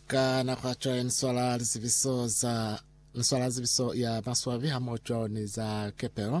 kana kwacho nswala ziviso ya maswavi hamocho ni za kepero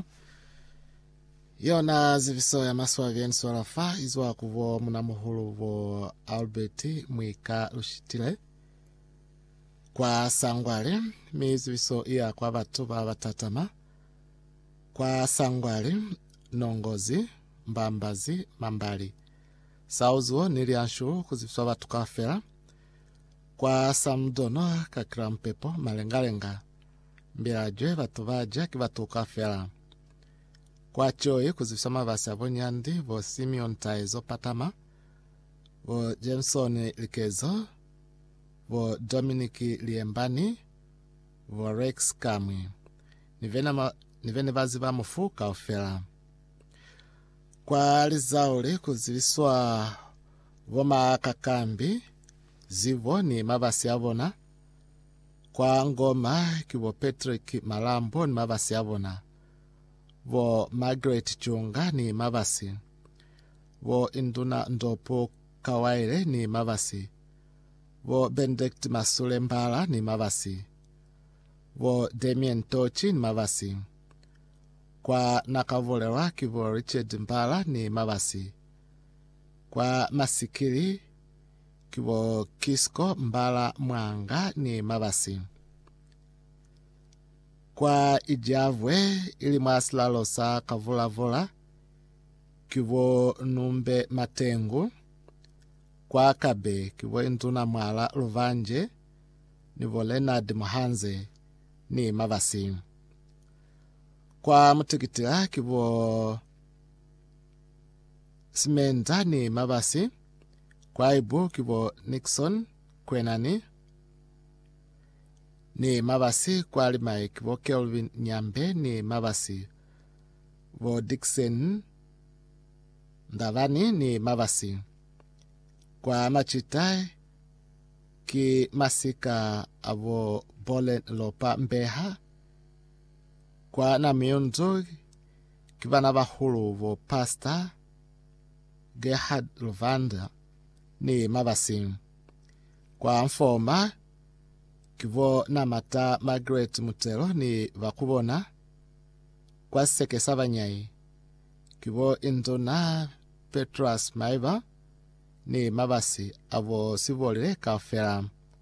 yona ziviso ya maswavi nswala fa izwa kuvo munamuhulu vo Albert Mwika Lushitile kwa sangwale miziviso iya kwa batu ba batatama kwa sangwale nongozi mbambazi mambali sauzo nilianshu kuziviswa batu kafera kwa samdono kakira mpepo malengalenga mbirajwe batu baje kibatuka fera kwa choi kuzivisoma basi abonyandi vo Simeon Taizo Patama vo Jameson Likezo vo Dominic Liembani vo Rex Kamwi nivene bazi ba mufuka ofera kwa lizauli kuziviswa voma kakambi zivo ni mabasi abona kwa ngoma kivo Patrick Malambo ni mabasi abona vo Margaret Chunga ni mabasi vo Induna Ndopo Kawaire ni mabasi vo Benedict Masule Mbala ni mabasi vo Damien Tochi ni mabasi kwa nakavolewa kivo Richard Mbala ni mabasi kwa masikiri kivo Kisco Mbala Mwanga ni mabasi kwa ijavwe ili mwasilalosa kavulavola kivo Numbe Matengu kwa kabe kivo Induna Mwala Luvanje nivo Leonard Muhanze ni mabasi kwa mutikitira kivo Simenda ni mabasi kwa ibu kivo Nixon Kwenani ni mabasi kwa limai kivo Kelvin Nyambe ni mabasi vo Dixon Ndavani ni mabasi kwa machitai ki masika avo Bolen Lopa Mbeha kwa na mionzo kivana bahulu vo Pastor Gerhard Luvanda ni mabasi kwa mfoma kivo Namata Margaret Mutelo ni vakubona kwa seke sabanyai kivo Indona Petrus Maiva ni mabasi avo sivolile kafera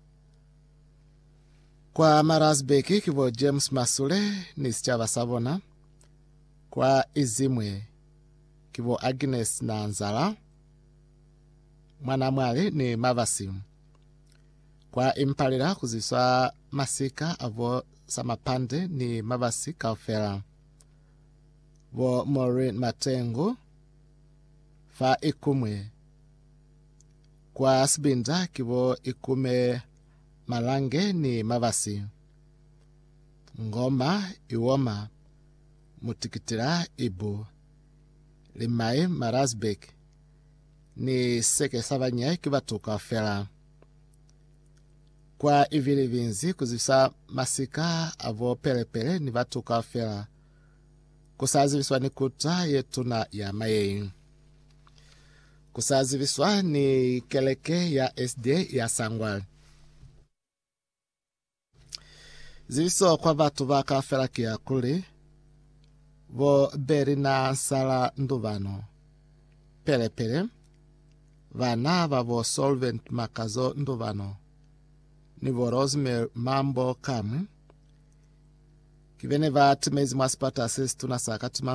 kwa Marasbeki kivo James Masule ni sichava sabona kwa Izimwe kivo Agnes Nanzala Mwanamwali ni mabasi kwa Impalira kuziswa masika avo Samapande ni mabasi kafera vo Maureen Matengu fa Ikumwe kwa Sibinda kivo Ikume Malange ni mabasi Ngoma Iwoma Mutikitira Ibu Limai Marasbek ni seke sabanyai kibatuka fera kwa Ivili Vinzi kuzisa masika avo Pelepele ni batuka fera kusazi viswa ni kuta yetuna ya mayei kusazi viswa ni keleke ya SDA ya Sangwal ziviso kwa batu baka fera kia kuli vo Berina Nsala Nduvano Pelepele vana vavo Solvent Makazo Nduvano nivo Rosemary Mambo Kamwe kivene vati mezi mwasipata asesi tunasaka